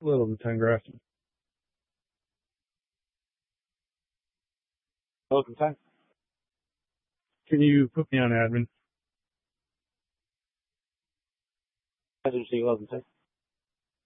A little bit, time grafting. Welcome time. Can you put me on admin? Welcome time.